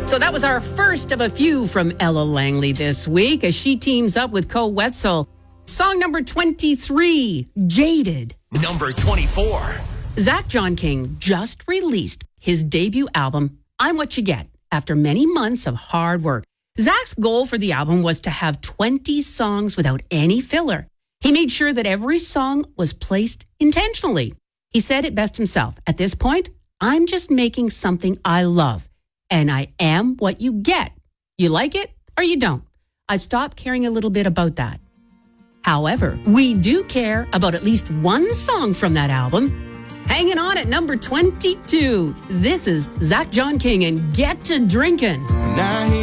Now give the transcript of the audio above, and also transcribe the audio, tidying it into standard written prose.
So that was our first of a few from Ella Langley this week as she teams up with Ko Wetzel. Song number 23, Jaded. Number 24. Zach John King just released his debut album, I'm What You Get, after many months of hard work. Zach's goal for the album was to have 20 songs without any filler. He made sure that every song was placed intentionally. He said it best himself. At this point, I'm just making something I love. And I am what you get. You like it or you don't. I've stopped caring a little bit about that. However, we do care about at least one song from that album. Hanging on at number 22. This is Zach John King and Get to Drinkin'.